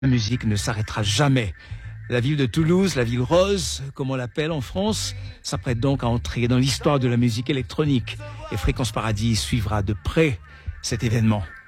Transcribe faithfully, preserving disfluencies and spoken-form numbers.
La musique ne s'arrêtera jamais. La ville de Toulouse, la ville rose, comme on l'appelle en France, s'apprête donc à entrer dans l'histoire de la musique électronique. Et Fréquence Paradis suivra de près cet événement.